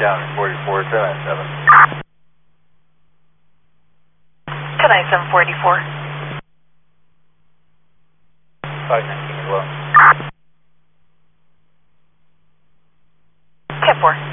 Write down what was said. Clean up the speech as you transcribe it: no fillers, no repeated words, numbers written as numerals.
down 44, 797. 744. 519 as well. 10-4.